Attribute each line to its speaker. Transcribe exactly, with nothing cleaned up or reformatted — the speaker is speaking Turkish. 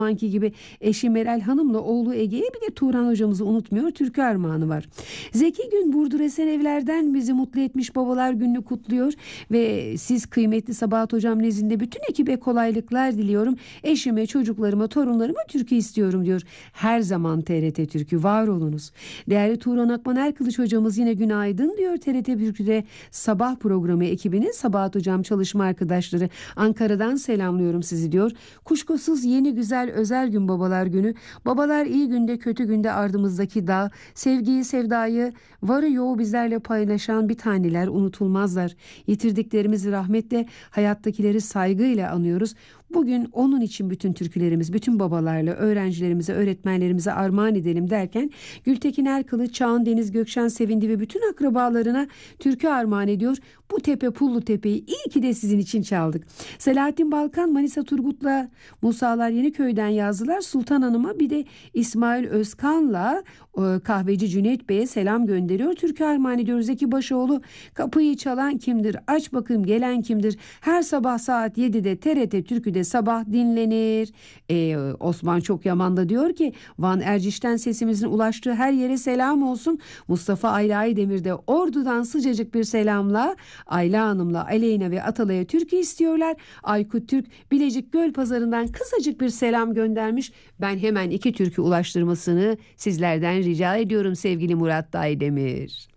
Speaker 1: Anki gibi eşi Meral Hanım'la oğlu Ege'ye, bir de Turan hocamızı unutmuyor. Türkü armağanı var. Zeki Gün Burdur Esenevler'den bizi mutlu etmiş, babalar gününü kutluyor ve siz kıymetli Sabahat hocam nezdinde bütün ekibe kolaylıklar diliyorum. Eşime, çocuklarıma, torunlarıma türkü istiyorum diyor. Her zaman T R T Türkü, var olunuz. Değerli Turan Akman Erkılıç hocamız yine günaydın diyor. T R T Türkü'de sabah programı ekibinin, Sabahat hocam, çalışma arkadaşları, Ankara'dan selamlıyorum sizi diyor. Kuşkusuz yeni güzel özel gün babalar günü. Babalar iyi günde kötü günde ardımızdaki dağ, sevgiyi sevdayı varı yoğu bizlerle paylaşan bir taneler, unutulmazlar. Yitirdiklerimizi rahmetle, hayattakileri saygıyla anıyoruz. Bugün onun için bütün türkülerimiz, bütün babalarla, öğrencilerimize, öğretmenlerimize armağan edelim derken Gültekin Erkılıç, Çağan Deniz Gökşen Sevindi ve bütün akrabalarına türkü armağan ediyor. Bu tepe Pullu Tepe'yi iyi ki de sizin için çaldık. Selahattin Balkan Manisa Turgut'la Musalar Yeniköy'den yazdılar. Sultan Hanım'a, bir de İsmail Özkan'la e, kahveci Cüneyt Bey'e selam gönderiyor. Türkü armağan ediyoruz. Zeki Başoğlu, kapıyı çalan kimdir? Aç bakayım gelen kimdir? Her sabah saat yedide T R T Türkü'de sabah dinlenir. Ee, Osman Çok Yaman da diyor ki, Van Erciş'ten sesimizin ulaştığı her yere selam olsun. Mustafa Ayla Aydemir de Ordu'dan sıcacık bir selamla Ayla Hanım'la Aleyna ve Atalay'a türkü istiyorlar. Aykut Türk Bilecik Gölpazarı'ndan kısacık bir selam göndermiş. Ben hemen iki türkü ulaştırmasını sizlerden rica ediyorum sevgili Murat Aydemir.